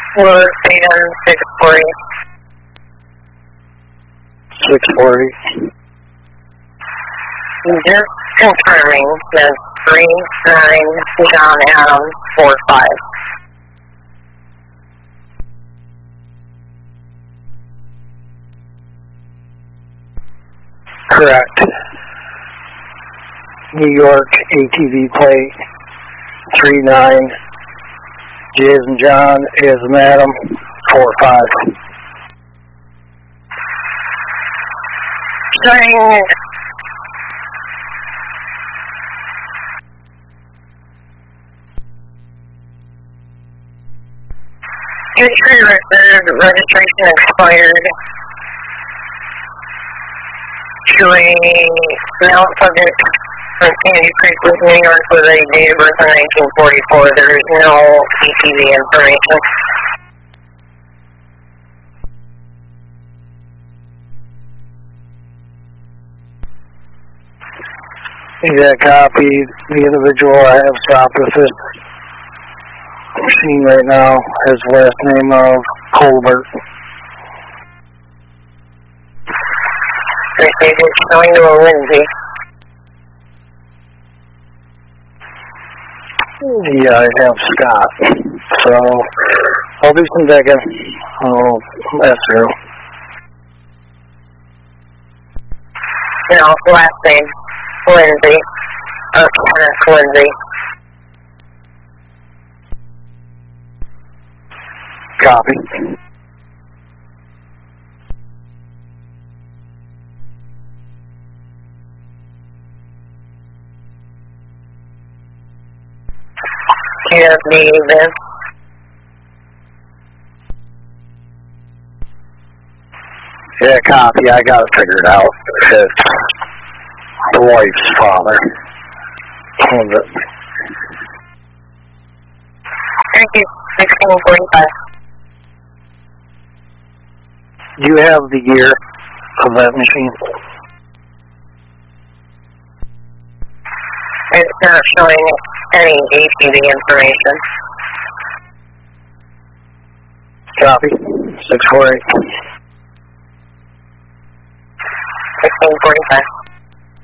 Lower span 640. 640. Just confirming that 39 John Adams 45. Correct. New York ATV plate 39 J as in John, A as in Adam 45. Showing history record, registration expired. Showing now subject from Sandy Creek, New York with a date of birth in 1944. There is no ATV information. Exact copy. The individual I have stopped with this machine right now has the last name of Colbert. Received it showing to a Lindsay. Yeah, I have Scott. So I'll do some digging. I'll ask her. No, last name, Lindsay. Kenneth Lindsay. Copy. Do you have the event? Yeah, copy. I got it figured out. It's the wife's father. Hold it. Thank you. 1645. Do you have the year of that machine? It's not showing any ATV information. Copy. 648. 1645.